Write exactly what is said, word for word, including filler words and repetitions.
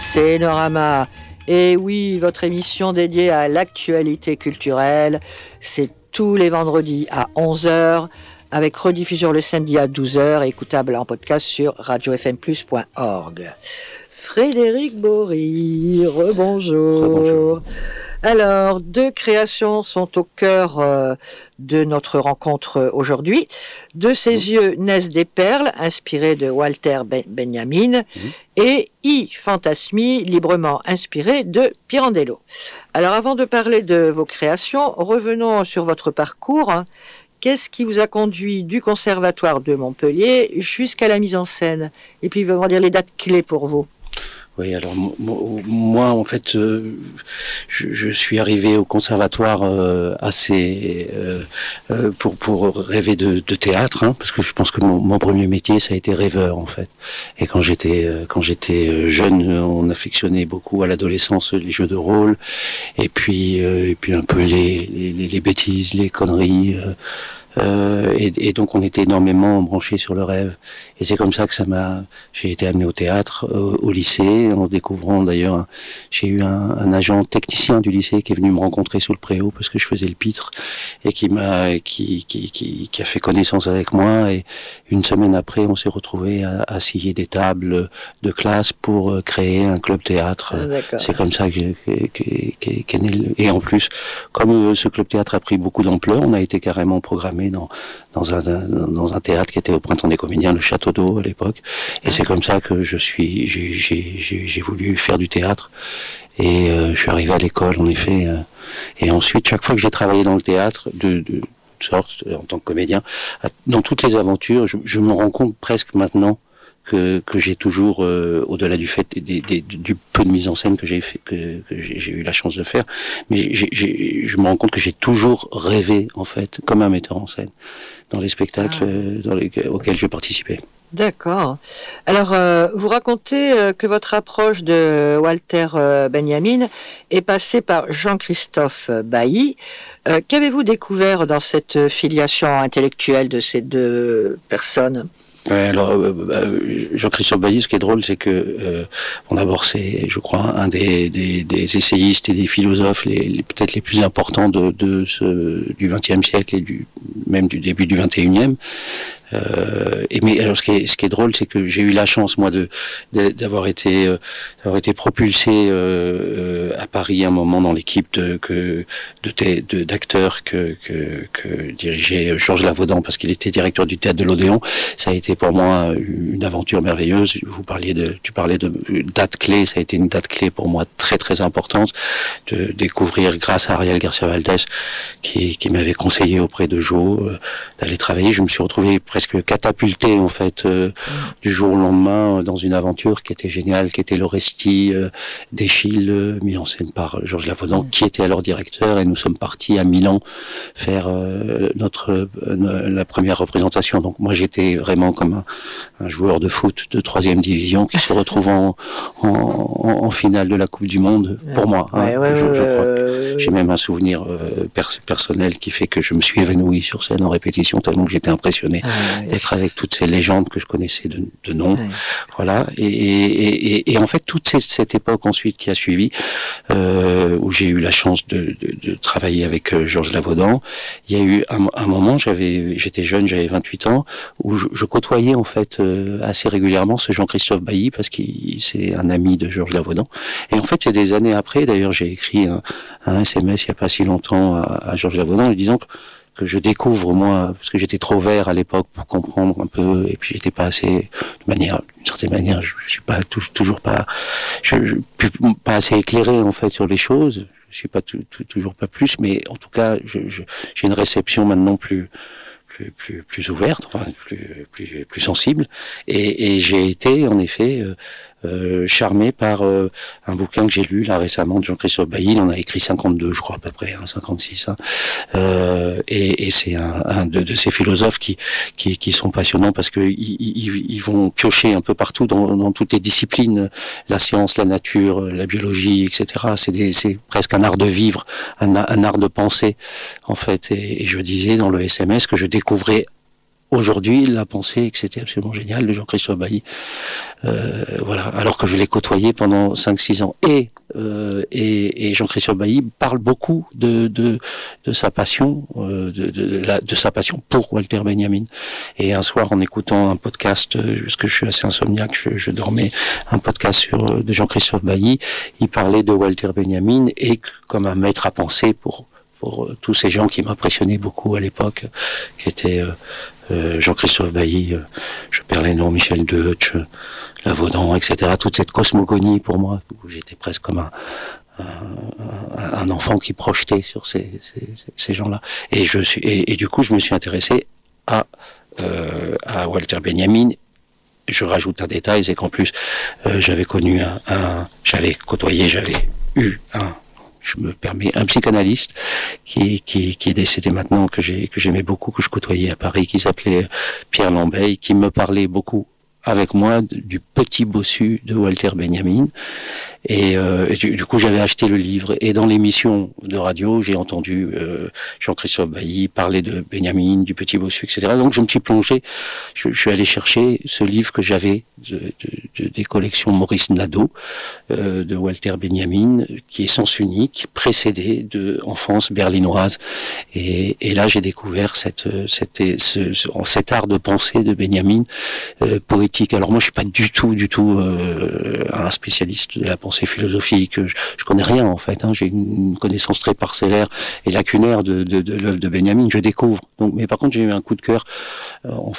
Scénorama. Et oui, votre émission dédiée à l'actualité culturelle, c'est tous les vendredis à onze heures, avec rediffusion le samedi à douze heures, et écoutable en podcast sur radio f m plus point org. Frédéric Bory, rebonjour. Rebonjour. Alors, deux créations sont au cœur euh, de notre rencontre aujourd'hui. De ses mmh. yeux naissent des perles, inspirées de Walter ben- Benjamin, mmh. et I Fantasmi, librement inspiré de Pirandello. Alors, avant de parler de vos créations, revenons sur votre parcours. Qu'est-ce qui vous a conduit du Conservatoire de Montpellier jusqu'à la mise en scène? Et puis, on va dire les dates clés pour vous. Oui, alors moi, en fait, euh, je, je suis arrivé au conservatoire euh, assez euh, euh, pour pour rêver de, de théâtre, hein, parce que je pense que mon, mon premier métier, ça a été rêveur, en fait. Et quand j'étais euh, quand j'étais jeune, on affectionnait beaucoup à l'adolescence les jeux de rôle, et puis euh, et puis un peu les les, les bêtises, les conneries. Euh, Euh, et, et donc on était énormément branchés sur le rêve, et c'est comme ça que ça m'a j'ai été amené au théâtre, au, au lycée, en découvrant d'ailleurs un, j'ai eu un, un agent technicien du lycée qui est venu me rencontrer sous le préau parce que je faisais le pitre, et qui m'a qui qui qui, qui a fait connaissance avec moi, et une semaine après on s'est retrouvés à, à scier des tables de classe pour créer un club théâtre. Ah, c'est comme ça que j'ai, que, que, qu'est né le... et en plus comme ce club théâtre a pris beaucoup d'ampleur, on a été carrément programmé dans dans un dans un théâtre qui était au Printemps des Comédiens, le Château d'Eau à l'époque, et ah. c'est comme ça que je suis j'ai j'ai j'ai, j'ai voulu faire du théâtre, et euh, je suis arrivé à l'école en effet, euh, et ensuite chaque fois que j'ai travaillé dans le théâtre de, de sorte en tant que comédien, dans toutes les aventures, je, je me rends compte presque maintenant que que j'ai toujours euh, au-delà du fait des, des, du peu de mise en scène que j'ai fait que, que j'ai, j'ai eu la chance de faire, mais j'ai, j'ai, je me rends compte que j'ai toujours rêvé en fait comme un metteur en scène dans les spectacles ah. dans les, auxquels je participais. D'accord. Alors, euh, vous racontez euh, que votre approche de Walter euh, Benjamin est passée par Jean-Christophe Bailly. Euh, qu'avez-vous découvert dans cette filiation intellectuelle de ces deux personnes ? Ouais, alors euh, Jean-Christophe Bailly, ce qui est drôle, c'est que euh, bon, d'abord c'est, je crois, un des, des, des essayistes et des philosophes les, les peut-être les plus importants de, de ce du vingtième siècle et du même du début du vingt et unième. Euh, et mais alors ce qui est ce qui est drôle, c'est que j'ai eu la chance moi de, de d'avoir été euh, d'avoir été propulsé euh, euh, à Paris à un moment dans l'équipe de que de, de d'acteurs que que que dirigeait Georges Lavaudan, parce qu'il était directeur du théâtre de l'Odéon. Ça a été pour moi une aventure merveilleuse. Vous parliez de tu parlais de date clé, ça a été une date clé pour moi très très importante de découvrir, grâce à Ariel Garcia Valdés qui qui m'avait conseillé auprès de Jo euh, d'aller travailler. Je me suis retrouvé presque presque catapulté en fait euh, mmh. du jour au lendemain euh, dans une aventure qui était géniale, qui était l'Orestie euh, d'Eschyle, euh, mis en scène par Georges Lavaudan, mmh. qui était alors directeur, et nous sommes partis à Milan faire euh, notre euh, la première représentation. Donc moi j'étais vraiment comme un, un joueur de foot de troisième division qui se retrouve en, en, en, en finale de la Coupe du Monde, pour moi. Hein, ouais, ouais, je, je crois. Euh... J'ai même un souvenir euh, pers- personnel qui fait que je me suis évanoui sur scène en répétition tellement que j'étais impressionné. Ah. d'être avec toutes ces légendes que je connaissais de, de nom, oui. Voilà. Et, et, et, et en fait, toute ces, cette époque ensuite qui a suivi, euh, où j'ai eu la chance de, de, de travailler avec euh, Georges Lavaudan, il y a eu un, un moment, j'avais, j'étais jeune, j'avais vingt-huit ans, où je, je côtoyais en fait euh, assez régulièrement ce Jean-Christophe Bailly, parce qu'il c'est un ami de Georges Lavaudan. Et en fait, c'est des années après. D'ailleurs, j'ai écrit un, un S M S il y a pas si longtemps à, à Georges Lavaudan, lui disant que que je découvre moi, parce que j'étais trop vert à l'époque pour comprendre un peu, et puis j'étais pas assez, de manière, d'une certaine manière, je, je suis pas toujours pas, je, je pas assez éclairé en fait sur les choses. Je suis pas tout, tout, toujours pas plus, mais en tout cas, je, je, j'ai une réception maintenant plus plus plus plus ouverte, enfin, plus plus plus sensible, et, et j'ai été en effet euh, Euh, charmé par euh, un bouquin que j'ai lu là récemment de Jean-Christophe Bailly. Il en a écrit cinquante-deux, je crois à peu près, hein, cinquante-six. Hein. Euh, et, et c'est un, un de, de ces philosophes qui, qui qui sont passionnants parce que ils, ils, ils vont piocher un peu partout dans, dans toutes les disciplines, la science, la nature, la biologie, et cetera. C'est des, c'est presque un art de vivre, un, un art de penser en fait. Et, et je disais dans le S M S que je découvrais aujourd'hui, il a pensé que c'était absolument génial de Jean-Christophe Bailly. Euh, voilà, alors que je l'ai côtoyé pendant cinq six ans. Et, euh, et, et Jean-Christophe Bailly parle beaucoup de, de, de sa passion, euh, de, de, de, la, de sa passion pour Walter Benjamin. Et un soir, en écoutant un podcast, parce que je suis assez insomniaque, je, je dormais, un podcast sur de Jean-Christophe Bailly, il parlait de Walter Benjamin et comme un maître à penser pour pour euh, tous ces gens qui m'impressionnaient beaucoup à l'époque, qui étaient euh, euh, Jean-Christophe Bailly, euh, je perds les noms, Michel Deutsch, euh, Lavaudan, et cetera. Toute cette cosmogonie pour moi, où j'étais presque comme un, un, un enfant qui projetait sur ces, ces, ces gens-là. Et je suis, et, et du coup, je me suis intéressé à, euh, à Walter Benjamin. Je rajoute un détail, c'est qu'en plus, euh, j'avais connu un, un j'avais côtoyé, j'avais eu un je me permets, un psychanalyste qui, qui, qui est décédé maintenant, que j'ai, que j'aimais beaucoup, que je côtoyais à Paris, qui s'appelait Pierre Lambeille, qui me parlait beaucoup avec moi du petit bossu de Walter Benjamin. Et, euh, et du, du coup, j'avais acheté le livre. Et dans l'émission de radio, j'ai entendu euh, Jean-Christophe Bailly parler de Benjamin, du petit bossu, et cetera. Donc, je me suis plongé, je, je suis allé chercher ce livre que j'avais de, de, de, des collections Maurice Nadeau, euh, de Walter Benjamin, qui est sens unique, précédé de Enfance berlinoise. Et, et là, j'ai découvert cette, cette, ce, ce, cet art de pensée de Benjamin, euh, poétique. Alors moi, je suis pas du tout, du tout euh, un spécialiste de la pensée philosophique. Je, je connais rien en fait. Hein. J'ai une connaissance très parcellaire et lacunaire de, de, de l'œuvre de Benjamin. Je découvre. Donc, mais par contre, j'ai eu un coup de cœur euh, en,